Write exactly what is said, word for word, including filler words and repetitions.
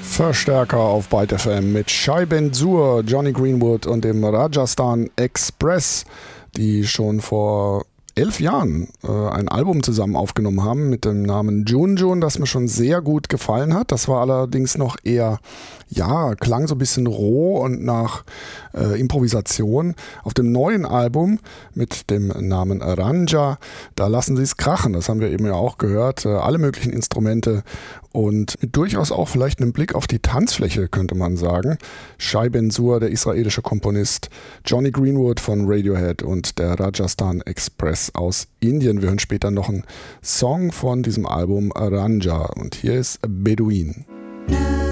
Verstärker auf Byte F M mit Shai Ben-Zur, Johnny Greenwood und dem Rajasthan Express, die schon vor elf Jahren äh, ein Album zusammen aufgenommen haben mit dem Namen June June, das mir schon sehr gut gefallen hat. Das war allerdings noch eher, ja, klang so ein bisschen roh und nach äh, Improvisation. Auf dem neuen Album mit dem Namen Ranja, da lassen sie es krachen. Das haben wir eben ja auch gehört. Äh, alle möglichen Instrumente und mit durchaus auch vielleicht einem Blick auf die Tanzfläche, könnte man sagen. Shai Ben-Zur, der israelische Komponist, Johnny Greenwood von Radiohead und der Rajasthan Express aus Indien. Wir hören später noch einen Song von diesem Album Ranja und hier ist Bedouin.